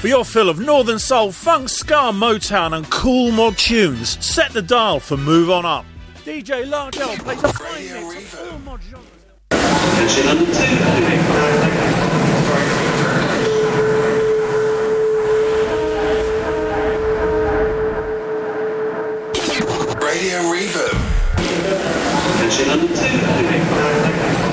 For your fill of Northern Soul, Funk, Ska, Motown and cool mod tunes, set the dial for Move On Up. DJ Large L plays a fine mix of all mod genres. Attention number 2. Radio Reverb. Attention number 2.